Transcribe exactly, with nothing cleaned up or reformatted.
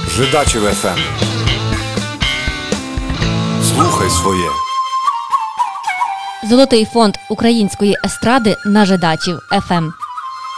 Жидачів еф ем. Слухай своє. Золотий фонд української естради на Жидачів еф ем.